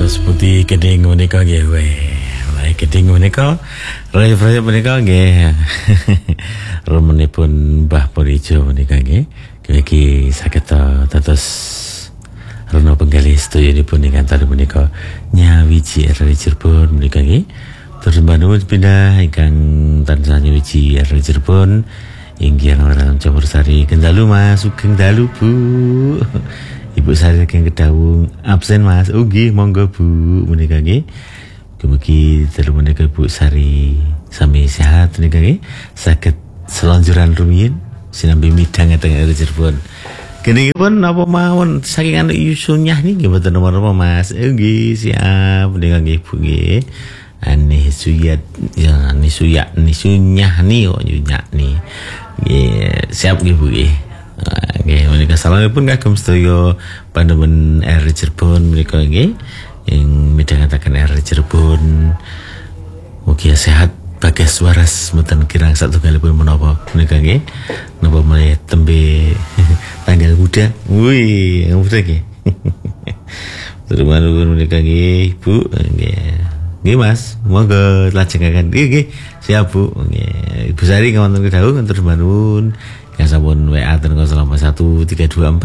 Terus putih keding menika nggih wae keding menika raya menika nggih remenipun Mbah Purijo menika nggih iki saged dados rena penggalih sedaya ingkang tadi menika nyawiji RRI Cirebon menika nggih terus Bandung pindah ingkang tansah nyawiji RRI Cirebon inggih ana Campur Sari Kendalu Mas Sugeng dalu Bu. Ibu Sari saking Kedawung absen Mas. Nggih monggo Bu menika nggih. Mugi dalu menika Ibu Sari sami sehat menika nggih. Saged selonjoran rumiyin sinambi midhang teng Cirebon. Geningipun napa mawon saking anu Yusunyah niki mboten nomor-nomor Mas. Nggih siap menika nggih Bu nggih. Ani suyat ya ani suyak ni sunyah ni kok nyunyak ni. Nggih siap nggih Bu nggih. Nggih menika salamipun kagem sedaya pandemen RRI Cirebon menika nggih ing midhangetaken RRI Cirebon. Mugi sehat bagas waras mboten kirang satunggalipun menapa menika nggih napa mulai tembe tanggal muda. Wih, muda nggih. Terus menika nggih Bu nggih. Nggih Mas, monggo lajengaken. Nggih siap Bu. Nggih. Ibu Sari wonten Kedawung terus banun. Yang sampun WA ten 011324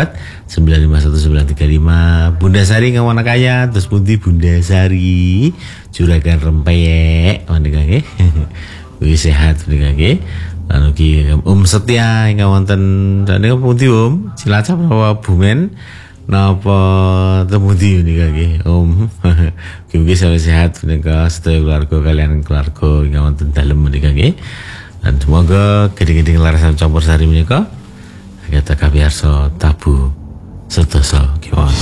951935. Bunda Sari ngawana kaya terus pundi Bunda Sari Juragan Rempeyek menika nggih. Wis sehat menika nggih. Lan ugi Setia ingkang wonten menika pundi Cilacap napa Bumen napa temundi menika nggih Mugi sehat menika sedaya keluarga kalian keluarga ingkang wonten dalem menika nggih. Dan semoga geding-geding larasan Campur Sari menika kita kabiarsa tabu sedoso kiwon.